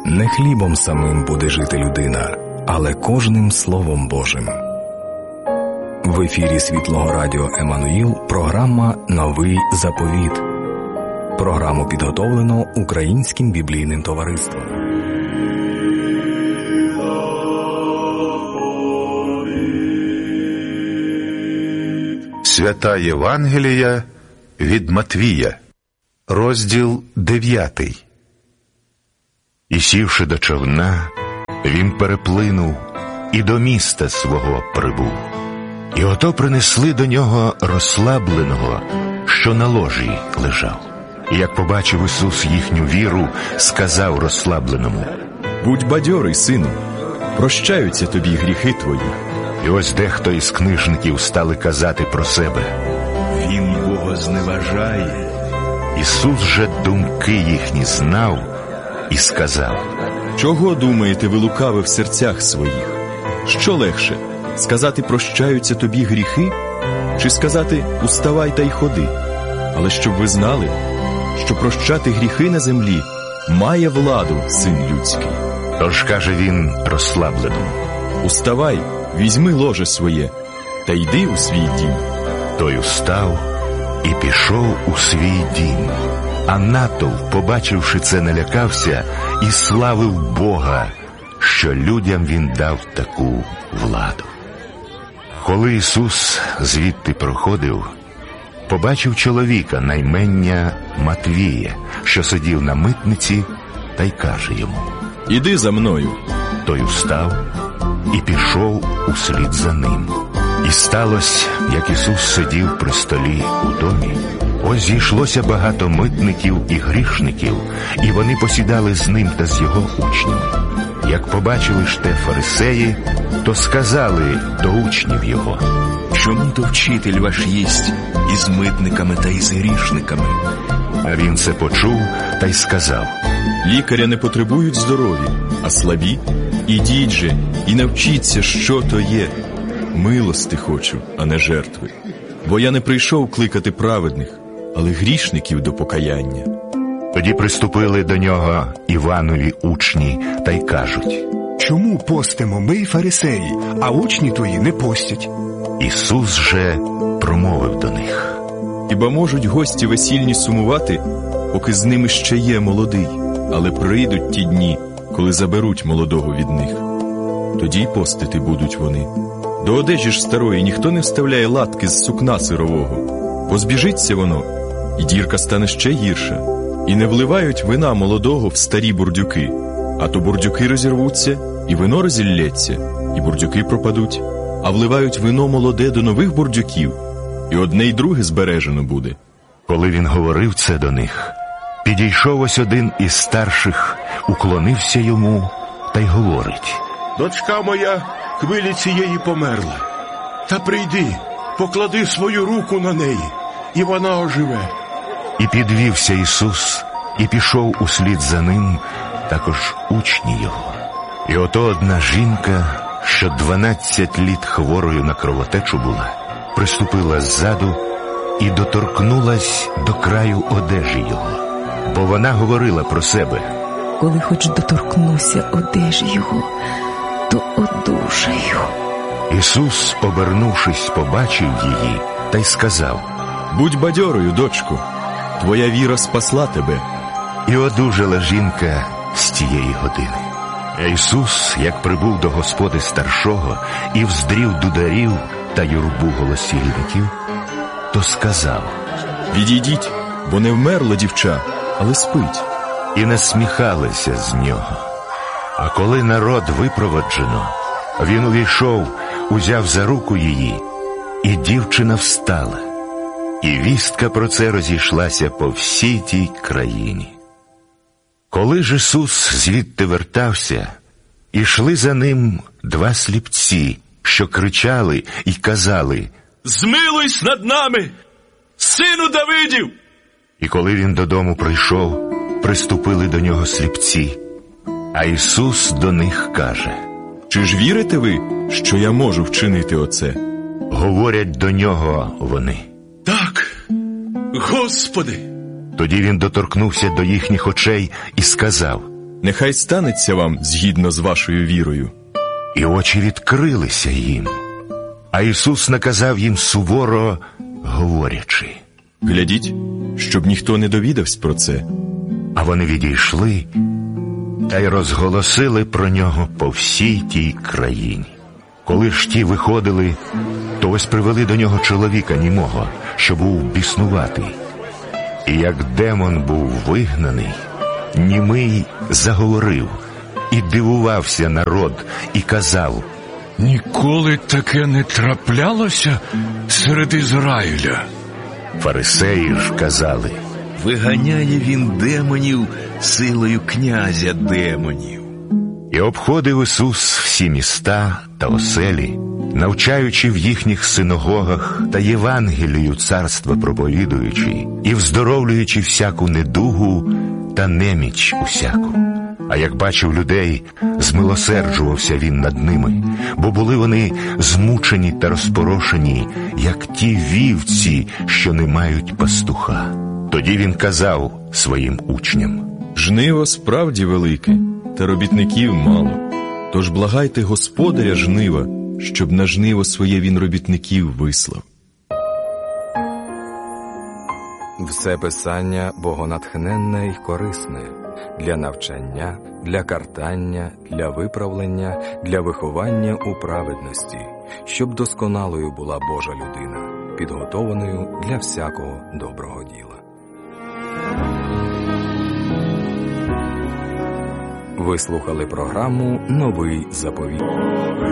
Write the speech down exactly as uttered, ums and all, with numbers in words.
Не хлібом самим буде жити людина, але кожним Словом Божим. В ефірі Світлого Радіо Еммануїл програма «Новий заповіт». Програму підготовлено Українським біблійним товариством. Свята Євангелія від Матвія, розділ дев'ятий. І сівши до човна, він переплинув і до міста свого прибув. І ото принесли до нього розслабленого, що на ложі лежав. І як побачив Ісус їхню віру, сказав розслабленому: «Будь бадьорий, сину, прощаються тобі гріхи твої». І ось дехто із книжників стали казати про себе: «Він Бога зневажає». Ісус же думки їхні знав і сказав: «Чого думаєте ви лукаве в серцях своїх? Що легше, сказати прощаються тобі гріхи, чи сказати уставай та й ходи? Але щоб ви знали, що прощати гріхи на землі має владу Син людський». Тож каже він розслабленому: «Уставай, візьми ложе своє, та йди у свій дім». Той устав і пішов у свій дім. А натовп, побачивши це, налякався і славив Бога, що людям він дав таку владу. Коли Ісус звідти проходив, побачив чоловіка наймення Матвія, що сидів на митниці, та й каже йому: «Іди за мною». Той устав і пішов услід за ним. І сталося, як Ісус сидів при столі у домі, ось зійшлося багато митників і грішників, і вони посідали з ним та з його учнями. Як побачили ж те фарисеї, то сказали до учнів його: «Чому то вчитель ваш їсть із митниками та із грішниками?» А він це почув та й сказав: «Лікаря не потребують здорові, а слабі. Ідіть же і навчіться, що то є. Милости хочу, а не жертви. Бо я не прийшов кликати праведних, але грішників до покаяння». Тоді приступили до нього Іванові учні та й кажуть: «Чому постимо ми й фарисеї, а учні твої не постять?» Ісус же промовив до них: «Хіба можуть гості весільні сумувати, поки з ними ще є молодий? Але прийдуть ті дні, коли заберуть молодого від них. Тоді й постити будуть вони. До одежі ж старої ніхто не вставляє латки з сукна сирового, бо збіжиться воно, і дірка стане ще гірша. І не вливають вина молодого в старі бурдюки, а то бурдюки розірвуться, і вино розіллється, і бурдюки пропадуть. А вливають вино молоде до нових бурдюків, і одне й друге збережено буде». Коли він говорив це до них, підійшов ось один із старших, уклонився йому та й говорить: «Дочка моя хвилі цієї померла. Та прийди, поклади свою руку на неї, і вона оживе». І підвівся Ісус, і пішов услід за ним, також учні його. І ото одна жінка, що дванадцять літ хворою на кровотечу була, приступила ззаду і доторкнулась до краю одежі його. Бо вона говорила про себе: «Коли хоч доторкнуся одежі його, то одужаю». Ісус, обернувшись, побачив її та й сказав: «Будь бадьорою, дочко, твоя віра спасла тебе». І одужала жінка з тієї години. А Ісус, як прибув до господи старшого і вздрів дударів та юрбу голосільників, то сказав: «Відійдіть, бо не вмерла дівча, але спить». І насміхалися з нього. А коли народ випроводжено, він увійшов, узяв за руку її, і дівчина встала. І вістка про це розійшлася по всій тій країні. Коли ж Ісус звідти вертався, ішли за ним два сліпці, що кричали і казали: «Змилуйся над нами, сину Давидів!» І коли він додому прийшов, приступили до нього сліпці. А Ісус до них каже: «Чи ж вірите ви, що я можу вчинити оце?» Говорять до нього вони: «Так, Господи!» Тоді він доторкнувся до їхніх очей і сказав: Нехай станеться вам згідно з вашою вірою. І очі відкрилися їм. А Ісус наказав їм суворо, говорячи: Глядіть, щоб ніхто не довідався про це. А вони відійшли та й розголосили про нього по всій тій країні. Коли ж ті виходили, то ось привели до нього чоловіка німого, що був біснуватий. І як демон був вигнаний, німий заговорив, і дивувався народ, і казав: Ніколи таке не траплялося серед Ізраїля. Фарисеї ж казали: Виганяє він демонів силою князя демонів. І обходив Ісус всі міста та оселі, навчаючи в їхніх синагогах та Євангелію царства проповідуючи, і вздоровлюючи всяку недугу та неміч усяку. А як бачив людей, змилосерджувався він над ними, бо були вони змучені та розпорошені, як ті вівці, що не мають пастуха. Тоді він казав своїм учням: Жниво справді велике, та робітників мало. Тож благайте Господаря жнива, щоб на жниво своє він робітників вислав. Все писання богонатхненне й корисне для навчання, для картання, для виправлення, для виховання у праведності, щоб досконалою була Божа людина, підготованою для всякого доброго діла. Ви слухали програму «Новий заповіт».